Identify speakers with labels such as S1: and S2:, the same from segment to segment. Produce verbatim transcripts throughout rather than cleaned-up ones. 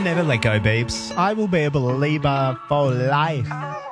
S1: never let go, Beeps. I will be a believer for life.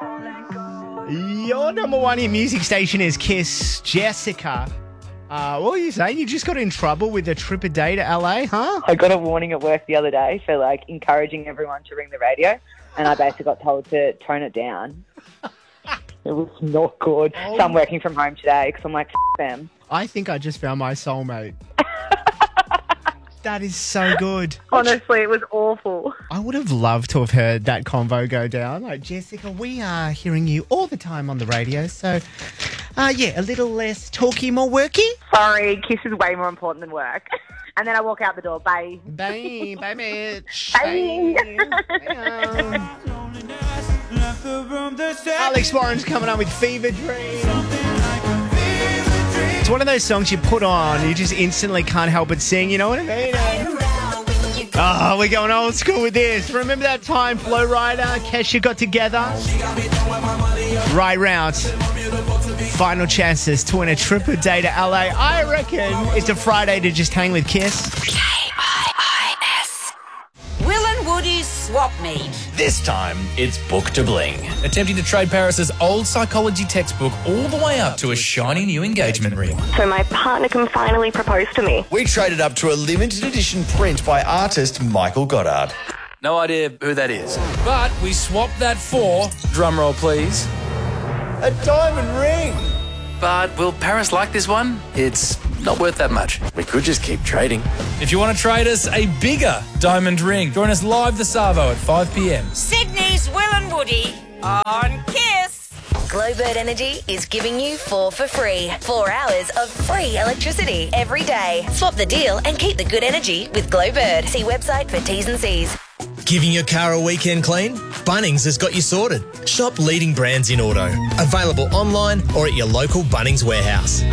S1: Your number one in music station is Kiss. Jessica, uh, what were you saying? You just got in trouble with a trip a day to L A, huh?
S2: I got a warning at work the other day for, like, encouraging everyone to ring the radio, and I basically got told to tone it down. It was not good.
S1: Oh.
S2: So I'm working from home today because I'm like, F them.
S1: I think I just found my soulmate. That is so good.
S2: Honestly, it was awful.
S1: I would have loved to have heard that convo go down. Like, Jessica, we are hearing you all the time on the radio, so, uh, yeah, a little less talky, more worky.
S2: Sorry, Kiss is way more important than work. And then I walk out the door. Bye.
S1: Bye. Bye, bitch.
S2: Bye.
S1: Bye. Alex Warren's coming on with Fever Dream. It's one of those songs you put on, you just instantly can't help but sing, you know what I mean? Oh, we're going old school with this. Remember that time Flow Rider, Kesha got together? Right round. Final chances to win a trip a day to L A. I reckon it's a Friday to just hang with Kiss.
S3: K I I S. Will and Woody's Swap Meet.
S4: This time, it's Book to Bling.
S5: Attempting to trade Paris's old psychology textbook all the way up to a shiny new engagement ring.
S6: So my partner can finally propose to me.
S4: We traded up to a limited edition print by artist Michael Goddard.
S5: No idea who that is. But we swapped that for, drumroll please,
S4: A diamond ring!
S5: but will Paris like this one? It's not worth that much.
S4: We could just keep trading.
S5: If you want to trade us a bigger diamond ring, join us live this Savo at five p.m.
S3: Sydney's Will and Woody on Kiss.
S7: Glowbird Energy is giving you four for free. Four hours of free electricity every day. Swap the deal and keep the good energy with Glowbird. See website for T's and C's.
S8: Giving your car a weekend clean? Bunnings has got you sorted. Shop leading brands in auto. Available online or at your local Bunnings warehouse.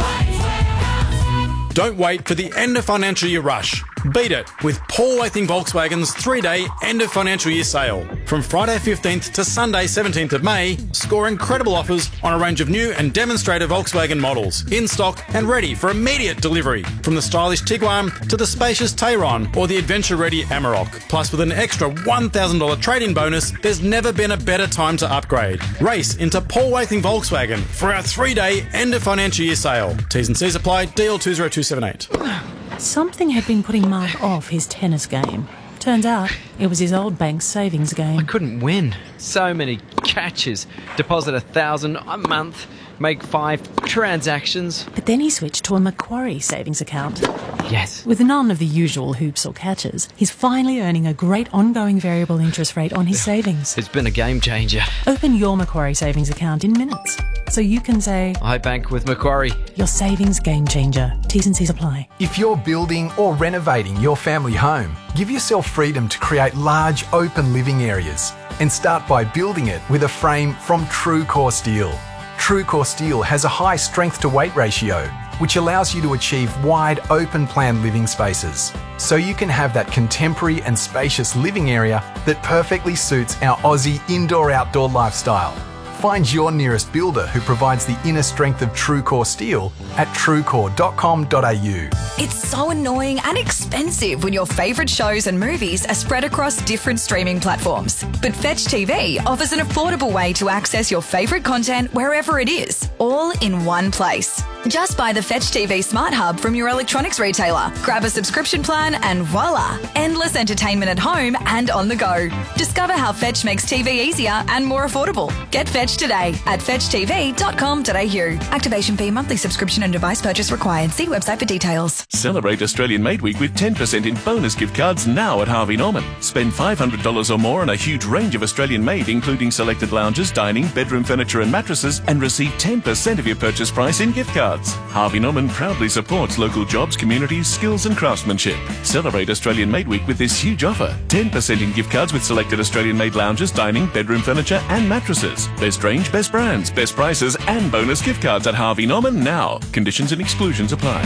S9: Don't wait for the end of financial year rush. Beat it with Paul Lathing Volkswagen's three-day end of financial year sale. From Friday fifteenth to Sunday seventeenth of May, score incredible offers on a range of new and demonstrator Volkswagen models, in stock and ready for immediate delivery. From the stylish Tiguan to the spacious Tayron or the adventure-ready Amarok. Plus, with an extra one thousand dollars trade-in bonus, there's never been a better time to upgrade. Race into Paul Lathing Volkswagen for our three-day end of financial year sale. T's and C's apply. D L two zero two seven eight.
S10: Something had been putting Mark off his tennis game. Turns out it was his old bank's savings game.
S11: I couldn't win. So many catches. Deposit a thousand a month, make five transactions.
S10: But then he switched to a Macquarie savings account.
S11: Yes.
S10: With none of the usual hoops or catches, he's finally earning a great ongoing variable interest rate on his savings.
S11: It's been a game changer.
S10: Open your Macquarie savings account in minutes, so you can say,
S11: I bank with Macquarie.
S10: Your savings game changer. T's and C's apply.
S12: If you're building or renovating your family home, give yourself freedom to create large open living areas and start by building it with a frame from TrueCore Steel. TrueCore Steel has a high strength to weight ratio, which allows you to achieve wide open plan living spaces, so you can have that contemporary and spacious living area that perfectly suits our Aussie indoor-outdoor lifestyle. Find your nearest builder who provides the inner strength of TrueCore Steel at truecore dot com dot a u.
S13: It's so annoying and expensive when your favourite shows and movies are spread across different streaming platforms. But Fetch T V offers an affordable way to access your favourite content wherever it is, all in one place. Just buy the Fetch T V Smart Hub from your electronics retailer, grab a subscription plan and voila, endless entertainment at home and on the go. Discover how Fetch makes T V easier and more affordable. Get Fetch today at fetch t v dot com dot a u. Activation fee, monthly subscription and device purchase required. See website for details.
S14: Celebrate Australian Made Week with ten percent in bonus gift cards now at Harvey Norman. Spend five hundred dollars or more on a huge range of Australian made, including selected lounges, dining, bedroom furniture and mattresses, and receive ten percent of your purchase price in gift cards. Harvey Norman proudly supports local jobs, communities, skills and craftsmanship. Celebrate Australian Made Week with this huge offer. ten percent in gift cards with selected Australian made lounges, dining, bedroom furniture and mattresses. Best range, best brands, best prices and bonus gift cards at Harvey Norman now. Conditions and exclusions apply.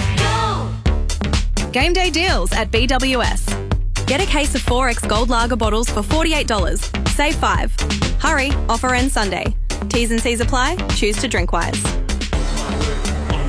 S15: Game day deals at B W S. Get a case of four X Gold Lager bottles for forty-eight dollars. Save five. Hurry, offer ends Sunday. T's and C's apply. Choose to drink wise.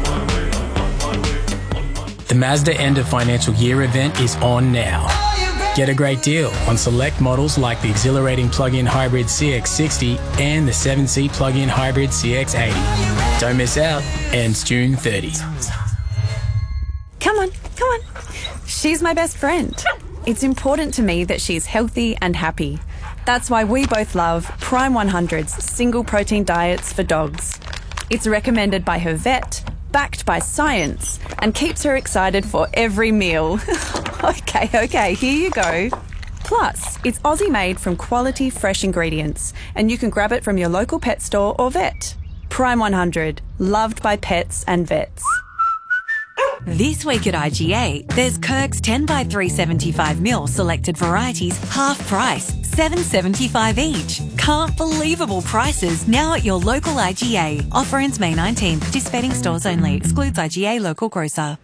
S16: The Mazda end of financial year event is on now. Get a great deal on select models like the exhilarating plug-in hybrid C X sixty and the seven-seat plug-in hybrid C X eighty. Don't miss out. Ends June thirtieth.
S17: Come on, come on. She's my best friend. It's important to me that she's healthy and happy. That's why we both love Prime one hundred's single protein diets for dogs. It's recommended by her vet, backed by science, and keeps her excited for every meal. okay, okay, here you go. Plus, it's Aussie made from quality fresh ingredients, and you can grab it from your local pet store or vet. Prime one hundred, loved by pets and vets.
S18: This week at I G A, there's Kirk's ten by three seventy-five mil selected varieties half price, seven seventy-five each. Can't believable prices now at your local I G A. Offer ends May nineteenth. Participating stores only. Excludes I G A local grocer.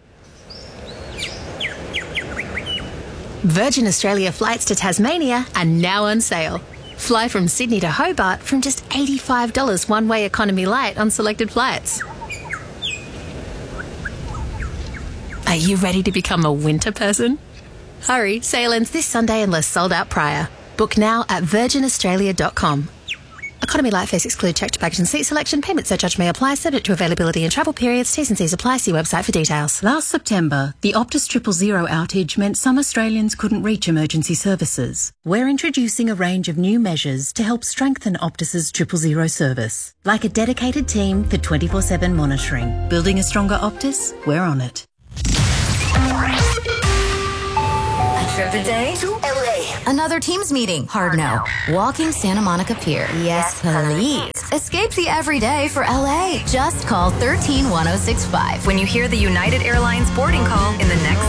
S19: Virgin Australia flights to Tasmania are now on sale. Fly from Sydney to Hobart from just eighty-five dollars one-way economy light on selected flights. Are you ready to become a winter person? Hurry, sale ends this Sunday unless sold out prior. Book now at virgin australia dot com. Economy light fares exclude checked baggage and seat selection. Payment surcharge may apply, subject to availability and travel periods. T's and C's apply. See website for details.
S10: Last September, the Optus Triple Zero outage meant some Australians couldn't reach emergency services. We're introducing a range of new measures to help strengthen Optus's Triple Zero service, like a dedicated team for twenty-four seven monitoring. Building a stronger Optus? We're on it.
S3: A trip a day to L A. Another Teams meeting. Hard no. Walking Santa Monica Pier. Yes, please. Escape the everyday for L A. Just call one three one oh six five when you hear the United Airlines boarding call in the next